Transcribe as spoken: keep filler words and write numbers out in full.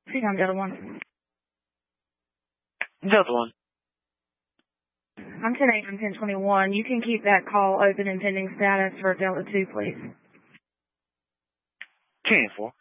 Hang on, Delta one. Delta one. I'm ten eight from ten twenty-one. You can keep that call open and pending status for Delta two, please. ten four.